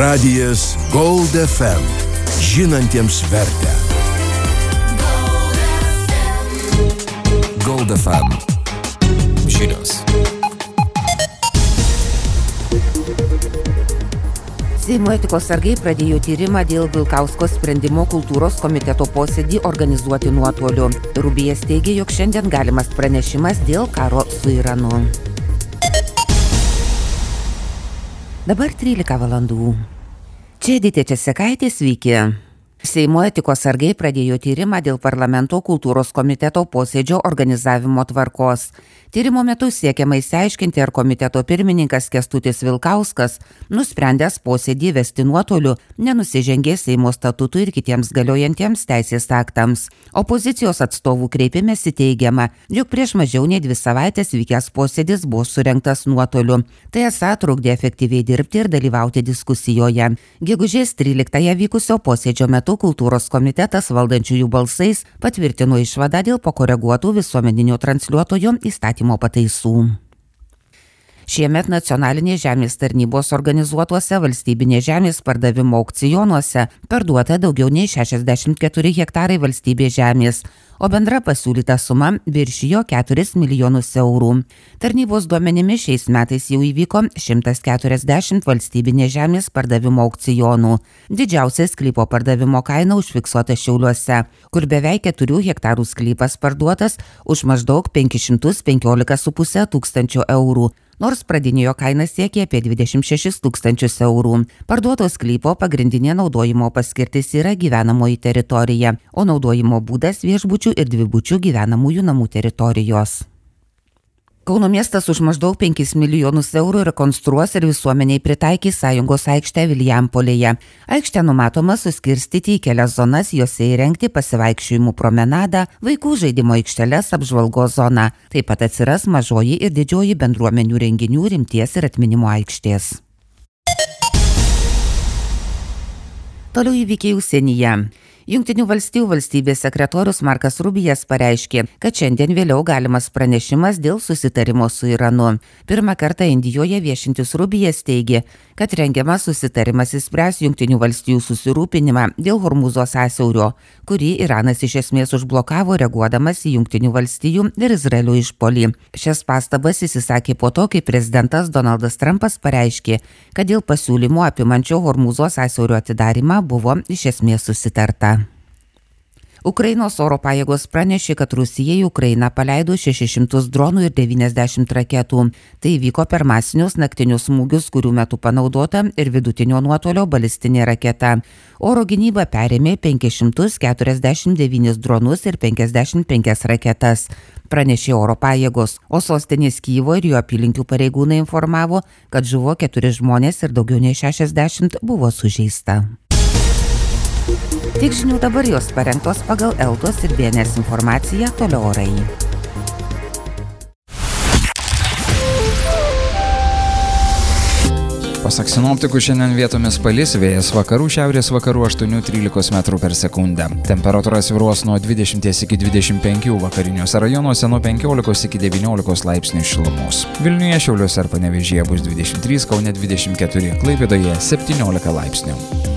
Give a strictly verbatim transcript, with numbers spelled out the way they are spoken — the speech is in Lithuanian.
Radijas Gold F M. Žinantiems vertę. Gold F M. Žinios. Seimo etikos sargai pradėjo tyrimą dėl Vilkausko sprendimo kultūros komiteto posėdį organizuoti nuotoliu. Rubijas teigia, jog šiandien galimas pranešimas dėl karo su Iranu. Dabar trylika valandų. Čia Edita Česekaitė, sveiki. Seimo etikos sargai pradėjo tyrimą dėl parlamento kultūros komiteto posėdžio organizavimo tvarkos. Tyrimo metu siekiama išsiaiškinti, ar komiteto pirmininkas Kęstutis Vilkauskas, nusprendęs posėdį vesti nuotoliu, nenusižengė Seimo statutui ir kitiems galiojantiems teisės aktams. Opozicijos atstovų kreipimėsi teigiama, jog prieš mažiau nei dvi savaitės vykęs posėdis buvo surengtas nuotoliu. Tai esą trukdė efektyviai dirbti ir dalyvauti diskusijoje. Gegužės tryliktąją vykusio posėdžio metu kultūros komitetas valdančiųjų balsais patvirtino išvadą dėl pakoreguotų visuomeninio transliuotojo įstatymo pataisų. Šiemet nacionalinės žemės tarnybos organizuotuose valstybinės žemės pardavimo aukcionuose parduota daugiau nei šešiasdešimt keturi hektarai valstybės žemės, o bendra pasiūlyta suma viršijo keturis milijonus eurų. Tarnybos duomenimis šiais metais jau įvyko šimtas keturiasdešimt valstybinės žemės pardavimo aukcionų. Didžiausia sklypo pardavimo kaina užfiksuota Šiauliuose, kur beveik keturių hektarų sklypas parduotas už maždaug penkis šimtus penkiolika su puse tūkstančio eurų. Nors pradinio kaina siekia apie dvidešimt šešis tūkstančius eurų. Parduoto sklypo pagrindinė naudojimo paskirtis yra gyvenamoji teritorija, o naudojimo būdas viešbučių ir dvibučių gyvenamųjų namų teritorijos. Kauno miestas už maždaug penkis milijonus eurų rekonstruos ir visuomeniai pritaikys Sąjungos aikštę Vilijampolėje. Aikštę numatoma suskirstyti į kelias zonas, jose įrengti pasivaikščiojimų promenadą, vaikų žaidimo aikšteles, apžvalgos zoną. Taip pat atsiras mažoji ir didžioji bendruomenių renginių, rimties ir atminimo aikštės. Toliau įvykiai užsienyje. Jungtinių valstijų valstybės sekretorius Markas Rubijas pareiškė, kad šiandien vėliau galimas pranešimas dėl susitarimo su Iranu. Pirmą kartą Indijoje viešintis Rubijas teigė, kad rengiamas susitarimas išspręs Jungtinių valstijų susirūpinimą dėl Hormūzo sąsiaurio, kurį Iranas iš esmės užblokavo reaguodamas į Jungtinių valstijų ir Izraelio išpuolį. Šias pastabas jis išsakė po to, kai prezidentas Donaldas Trumpas pareiškė, kad dėl pasiūlymo apimančio Hormūzo sąsiaurio atidarimą buvo iš esmės susitarta. Ukrainos oro pajėgos pranešė, kad Rusija į Ukrainą paleido šešis šimtus dronų ir devyniasdešimt raketų. Tai vyko per masinius naktinius smūgius, kurių metu panaudota ir vidutinio nuotolio balistinė raketa. Oro gynyba perėmė penkis šimtus keturiasdešimt devynis dronus ir penkiasdešimt penkias raketas. Pranešė oro pajėgos, o sostinės Kyjivo ir jo apylinkių pareigūnai informavo, kad žuvo keturi žmonės ir daugiau nei šešiasdešimt buvo sužeista. Tik žinių dabar jos parengtos pagal Eltos ir B N S informaciją, toliau orai. Pasak sinoptikų, šiandien vietomis palis, vėjas vakarų šiaurės vakarų aštuoni trylika metrų per sekundę. Temperatūra svyruos nuo dvidešimt iki dvidešimt penkių, vakariniuose rajonuose nuo penkiolikos iki devyniolikos laipsnių šilumos. Vilniuje, Šiauliuose ir Panevėžyje bus dvidešimt trys, Kaune dvidešimt keturi, Klaipėdoje septyniolika laipsnių.